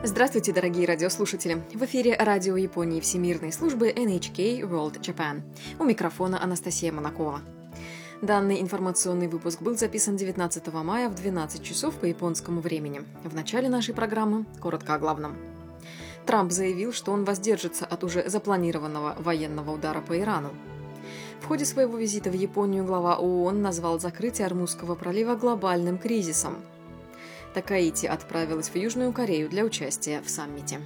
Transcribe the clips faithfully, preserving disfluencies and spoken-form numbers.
Здравствуйте, дорогие радиослушатели! В эфире радио Японии Всемирной службы эн эйч кей World Japan. У микрофона Анастасия Монакова. Данный информационный выпуск был записан девятнадцатого мая в двенадцать часов по японскому времени. В начале нашей программы коротко о главном. Трамп заявил, что он воздержится от уже запланированного военного удара по Ирану. В ходе своего визита в Японию глава ООН назвал закрытие Ормузского пролива глобальным кризисом. Такаити отправилась в Южную Корею для участия в саммите.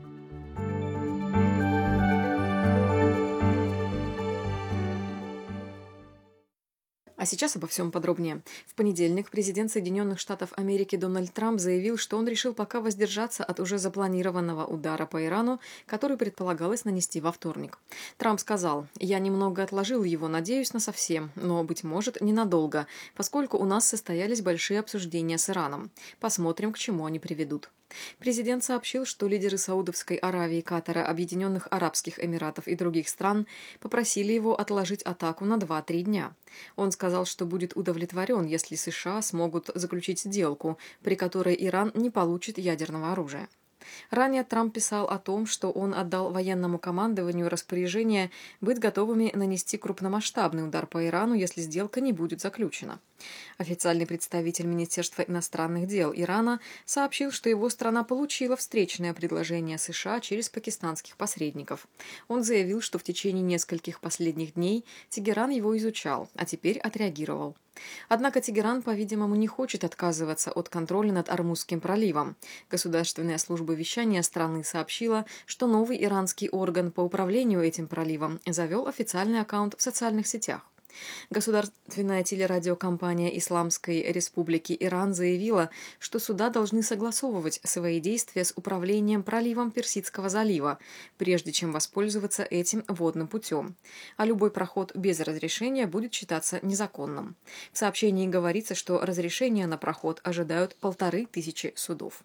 А сейчас обо всем подробнее. В понедельник президент Соединенных Штатов Америки Дональд Трамп заявил, что он решил пока воздержаться от уже запланированного удара по Ирану, который предполагалось нанести во вторник. Трамп сказал: «Я немного отложил его, надеюсь, насовсем, но, быть может, ненадолго, поскольку у нас состоялись большие обсуждения с Ираном. Посмотрим, к чему они приведут». Президент сообщил, что лидеры Саудовской Аравии, Катара, Объединенных Арабских Эмиратов и других стран попросили его отложить атаку на два-три дня. Он сказал, что будет удовлетворен, если США смогут заключить сделку, при которой Иран не получит ядерного оружия. Ранее Трамп писал о том, что он отдал военному командованию распоряжение быть готовыми нанести крупномасштабный удар по Ирану, если сделка не будет заключена. Официальный представитель Министерства иностранных дел Ирана сообщил, что его страна получила встречное предложение США через пакистанских посредников. Он заявил, что в течение нескольких последних дней Тегеран его изучал, а теперь отреагировал. Однако Тегеран, по-видимому, не хочет отказываться от контроля над Ормузским проливом. Государственная служба вещания страны сообщила, что новый иранский орган по управлению этим проливом завел официальный аккаунт в социальных сетях. Государственная телерадиокомпания Исламской Республики Иран заявила, что суда должны согласовывать свои действия с управлением проливом Персидского залива, прежде чем воспользоваться этим водным путем, а любой проход без разрешения будет считаться незаконным. В сообщении говорится, что разрешения на проход ожидают полторы тысячи судов.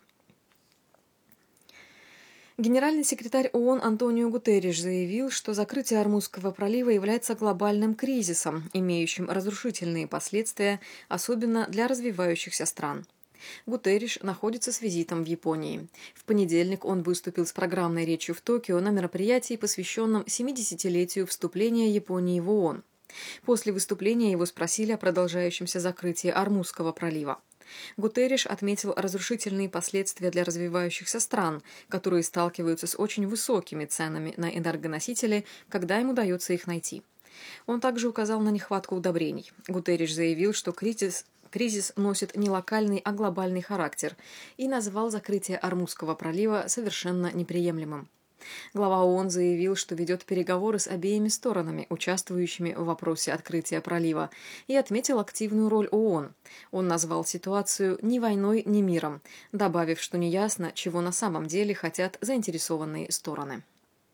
Генеральный секретарь ООН Антонио Гутерриш заявил, что закрытие Ормузского пролива является глобальным кризисом, имеющим разрушительные последствия, особенно для развивающихся стран. Гутерриш находится с визитом в Японии. В понедельник он выступил с программной речью в Токио на мероприятии, посвященном семидесятилетию вступления Японии в ООН. После выступления его спросили о продолжающемся закрытии Ормузского пролива. Гутерриш отметил разрушительные последствия для развивающихся стран, которые сталкиваются с очень высокими ценами на энергоносители, когда им удается их найти. Он также указал на нехватку удобрений. Гутерриш заявил, что кризис, кризис носит не локальный, а глобальный характер, и назвал закрытие Ормузского пролива совершенно неприемлемым. Глава ООН заявил, что ведет переговоры с обеими сторонами, участвующими в вопросе открытия пролива, и отметил активную роль ООН. Он назвал ситуацию ни войной, ни миром, добавив, что неясно, чего на самом деле хотят заинтересованные стороны.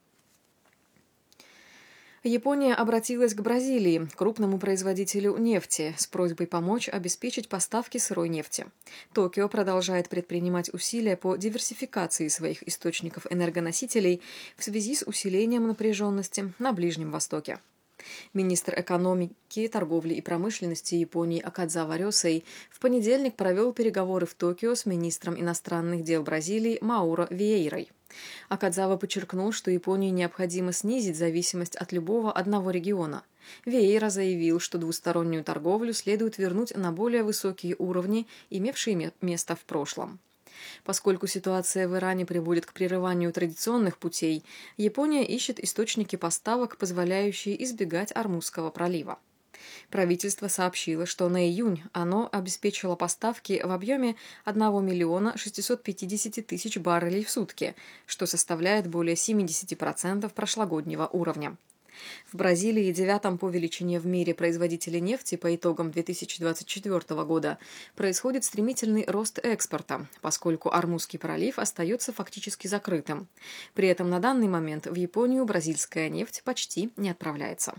Япония обратилась к Бразилии, крупному производителю нефти, с просьбой помочь обеспечить поставки сырой нефти. Токио продолжает предпринимать усилия по диверсификации своих источников энергоносителей в связи с усилением напряженности на Ближнем Востоке. Министр экономики, торговли и промышленности Японии Акадзава Рёсэй в понедельник провел переговоры в Токио с министром иностранных дел Бразилии Мауро Виейрой. Акадзава подчеркнул, что Японии необходимо снизить зависимость от любого одного региона. Виейра заявил, что двустороннюю торговлю следует вернуть на более высокие уровни, имевшие место в прошлом. Поскольку ситуация в Иране приводит к прерыванию традиционных путей, Япония ищет источники поставок, позволяющие избегать Ормузского пролива. Правительство сообщило, что на июнь оно обеспечило поставки в объеме одного миллиона шестисот пятидесяти тысяч баррелей в сутки, что составляет более семидесяти процентов прошлогоднего уровня. В Бразилии, девятом по величине в мире производителе нефти по итогам две тысячи двадцать четвёртого года, происходит стремительный рост экспорта, поскольку Ормузский пролив остается фактически закрытым. При этом на данный момент в Японию бразильская нефть почти не отправляется.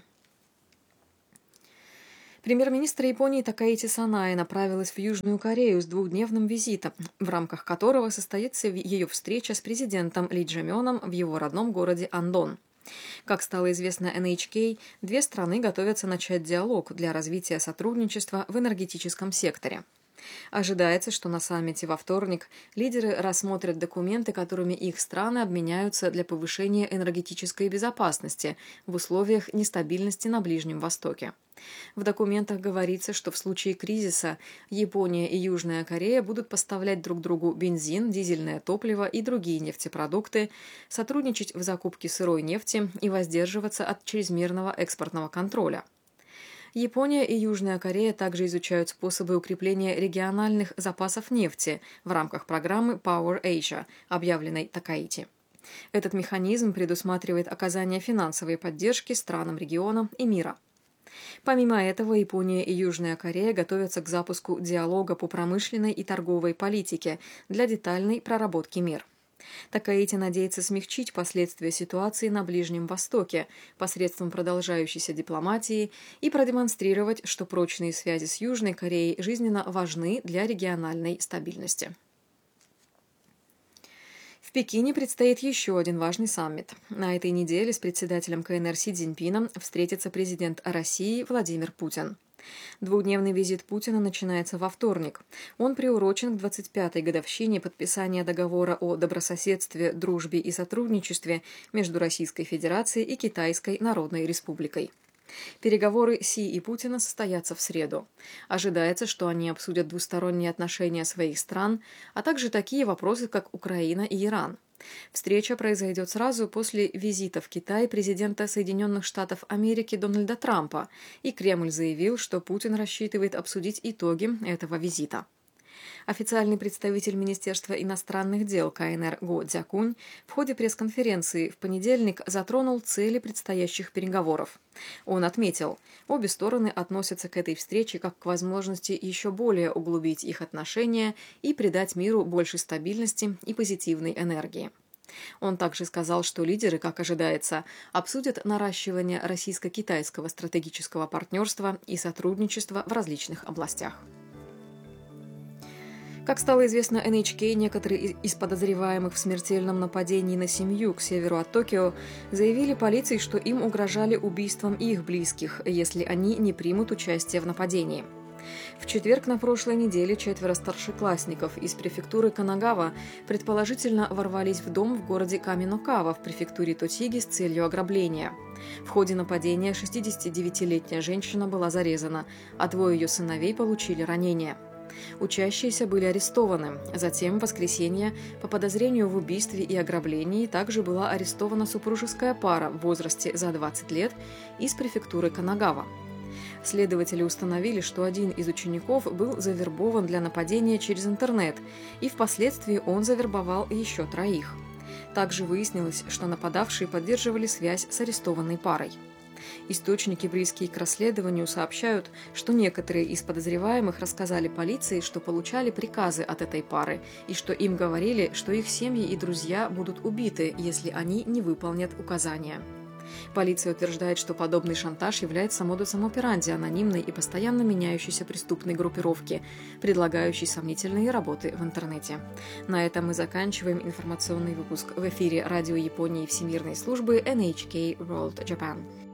Премьер-министр Японии Такаити Санае направилась в Южную Корею с двухдневным визитом, в рамках которого состоится ее встреча с президентом Ли Чжэ-мёном в его родном городе Андон. Как стало известно эн эйч кей, две страны готовятся начать диалог для развития сотрудничества в энергетическом секторе. Ожидается, что на саммите во вторник лидеры рассмотрят документы, которыми их страны обменяются для повышения энергетической безопасности в условиях нестабильности на Ближнем Востоке. В документах говорится, что в случае кризиса Япония и Южная Корея будут поставлять друг другу бензин, дизельное топливо и другие нефтепродукты, сотрудничать в закупке сырой нефти и воздерживаться от чрезмерного экспортного контроля. Япония и Южная Корея также изучают способы укрепления региональных запасов нефти в рамках программы Power Asia, объявленной Такаити. Этот механизм предусматривает оказание финансовой поддержки странам региона и мира. Помимо этого, Япония и Южная Корея готовятся к запуску диалога по промышленной и торговой политике для детальной проработки мер. Такаити надеется смягчить последствия ситуации на Ближнем Востоке посредством продолжающейся дипломатии и продемонстрировать, что прочные связи с Южной Кореей жизненно важны для региональной стабильности. В Пекине предстоит еще один важный саммит. На этой неделе с председателем ка эн эр Си Цзиньпином встретится президент России Владимир Путин. Двухдневный визит Путина начинается во вторник. Он приурочен к двадцать пятой годовщине подписания договора о добрососедстве, дружбе и сотрудничестве между Российской Федерацией и Китайской Народной Республикой. Переговоры Си и Путина состоятся в среду. Ожидается, что они обсудят двусторонние отношения своих стран, а также такие вопросы, как Украина и Иран. Встреча произойдет сразу после визита в Китай президента Соединенных Штатов Америки Дональда Трампа, и Кремль заявил, что Путин рассчитывает обсудить итоги этого визита. Официальный представитель Министерства иностранных дел ка эн эр Го Цзякунь в ходе пресс-конференции в понедельник затронул цели предстоящих переговоров. Он отметил, обе стороны относятся к этой встрече как к возможности еще более углубить их отношения и придать миру больше стабильности и позитивной энергии. Он также сказал, что лидеры, как ожидается, обсудят наращивание российско-китайского стратегического партнерства и сотрудничества в различных областях. Как стало известно эн эйч кей, некоторые из подозреваемых в смертельном нападении на семью к северу от Токио заявили полиции, что им угрожали убийством их близких, если они не примут участие в нападении. В четверг на прошлой неделе четверо старшеклассников из префектуры Канагава предположительно ворвались в дом в городе Каминокава в префектуре Тотиги с целью ограбления. В ходе нападения шестидесятидевятилетняя женщина была зарезана, а двое ее сыновей получили ранения. Учащиеся были арестованы. Затем в воскресенье по подозрению в убийстве и ограблении также была арестована супружеская пара в возрасте за двадцать лет из префектуры Канагава. Следователи установили, что один из учеников был завербован для нападения через интернет, и впоследствии он завербовал еще троих. Также выяснилось, что нападавшие поддерживали связь с арестованной парой. Источники, близкие к расследованию, сообщают, что некоторые из подозреваемых рассказали полиции, что получали приказы от этой пары, и что им говорили, что их семьи и друзья будут убиты, если они не выполнят указания. Полиция утверждает, что подобный шантаж является модусом операнди анонимной и постоянно меняющейся преступной группировки, предлагающей сомнительные работы в интернете. На этом мы заканчиваем информационный выпуск в эфире Радио Японии Всемирной службы эн эйч кей World Japan.